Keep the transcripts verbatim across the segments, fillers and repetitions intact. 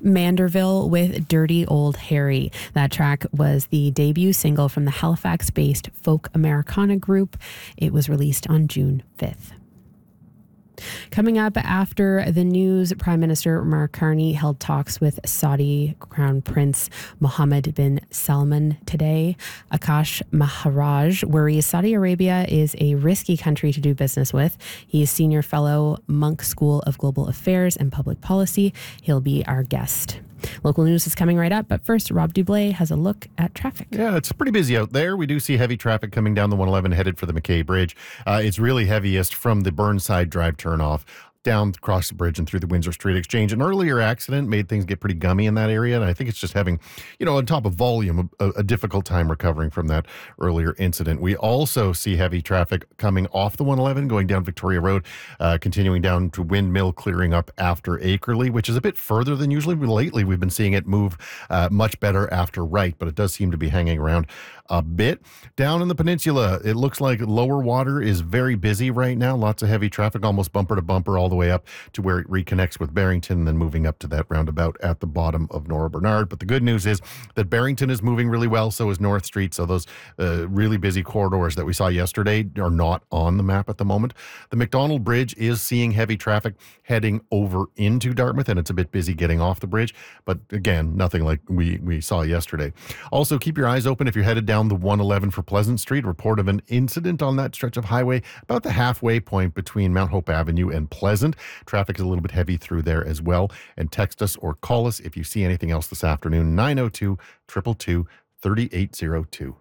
Manderville with Dirty Old Harry. That track was the debut single from the Halifax-based folk Americana group. It was released on June fifth. Coming up after the news, Prime Minister Mark Carney held talks with Saudi Crown Prince Mohammed bin Salman today. Akash Maharaj worries Saudi Arabia is a risky country to do business with. He is Senior Fellow, Munk School of Global Affairs and Public Policy. He'll be our guest. Local news is coming right up, but first, Rob Dublé has a look at traffic. Yeah, it's pretty busy out there. We do see heavy traffic coming down the one eleven headed for the McKay Bridge. Uh, it's really heaviest from the Burnside Drive turnoff down across the bridge and through the Windsor Street Exchange. An earlier accident made things get pretty gummy in that area, and I think it's just having, you know, on top of volume, a, a difficult time recovering from that earlier incident. We also see heavy traffic coming off the one eleven, going down Victoria Road, uh, continuing down to Windmill, clearing up after Akerley, which is a bit further than usually. Lately, we've been seeing it move uh, much better after Wright, but it does seem to be hanging around a bit. Down in the peninsula, it looks like lower water is very busy right now. Lots of heavy traffic, almost bumper to bumper all the way up to where it reconnects with Barrington, and then moving up to that roundabout at the bottom of Nora Bernard. But the good news is that Barrington is moving really well, so is North Street. So those uh, really busy corridors that we saw yesterday are not on the map at the moment. The McDonald Bridge is seeing heavy traffic heading over into Dartmouth, and it's a bit busy getting off the bridge. But again, nothing like we, we saw yesterday. Also, keep your eyes open if you're headed down the one eleven for Pleasant Street. Report of an incident on that stretch of highway about the halfway point between Mount Hope Avenue and Pleasant. Traffic is a little bit heavy through there as well. And text us or call us if you see anything else this afternoon. nine oh two, two two two, three eight oh two.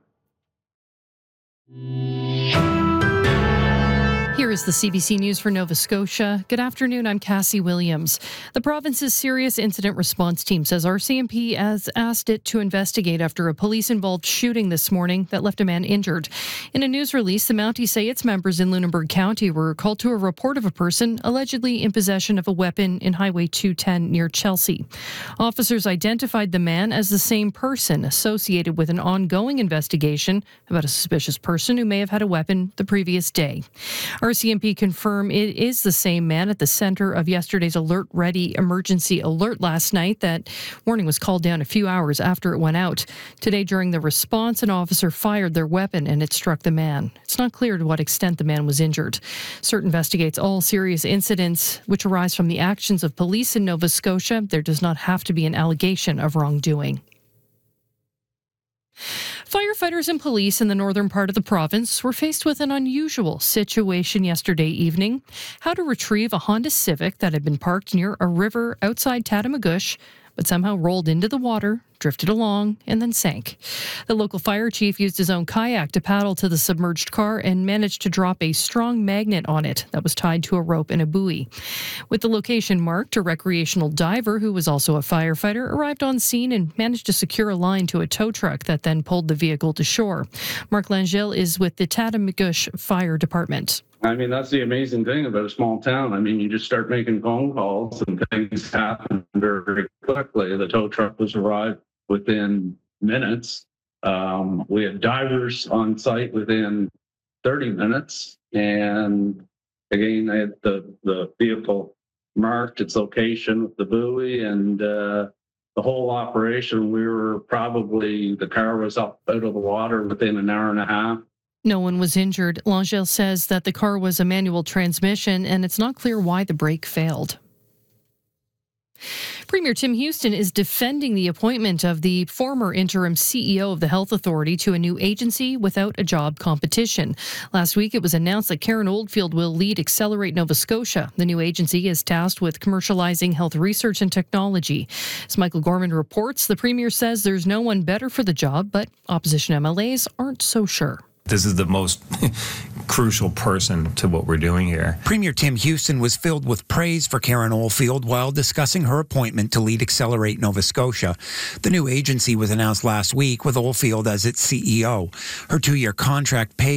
Here is the C B C News for Nova Scotia. Good afternoon, I'm Cassie Williams. The province's Serious Incident Response Team says R C M P has asked it to investigate after a police-involved shooting this morning that left a man injured. In a news release, the Mounties say its members in Lunenburg County were called to a report of a person allegedly in possession of a weapon in Highway two ten near Chelsea. Officers identified the man as the same person associated with an ongoing investigation about a suspicious person who may have had a weapon the previous day. R C M P confirm it is the same man at the center of yesterday's Alert Ready emergency alert last night. That warning was called down a few hours after it went out. Today, during the response, an officer fired their weapon and it struck the man. It's not clear to what extent the man was injured. CERT investigates all serious incidents which arise from the actions of police in Nova Scotia. There does not have to be an allegation of wrongdoing. Firefighters and police in the northern part of the province were faced with an unusual situation yesterday evening. How to retrieve a Honda Civic that had been parked near a river outside Tatamagouche, but somehow rolled into the water, drifted along, and then sank. The local fire chief used his own kayak to paddle to the submerged car and managed to drop a strong magnet on it that was tied to a rope and a buoy. With the location marked, a recreational diver, who was also a firefighter, arrived on scene and managed to secure a line to a tow truck that then pulled the vehicle to shore. Mark Langell is with the Tatamagouche Fire Department. I mean, that's the amazing thing about a small town. I mean, you just start making phone calls and things happen very quickly. The tow truck was arrived within minutes. Um, we had divers on site within thirty minutes. And again, I had the, the vehicle marked, its location with the buoy, and uh, the whole operation, we were probably, the car was up out of the water within an hour and a half. No one was injured. Langell says that the car was a manual transmission, and it's not clear why the brake failed. Premier Tim Houston is defending the appointment of the former interim C E O of the Health Authority to a new agency without a job competition. Last week, it was announced that Karen Oldfield will lead Accelerate Nova Scotia. The new agency is tasked with commercializing health research and technology. As Michael Gorman reports, the Premier says there's no one better for the job, but opposition M L As aren't so sure. This is the most crucial person to what we're doing here. Premier Tim Houston was filled with praise for Karen Oldfield while discussing her appointment to lead Accelerate Nova Scotia. The new agency was announced last week with Oldfield as its C E O. Her two-year contract paid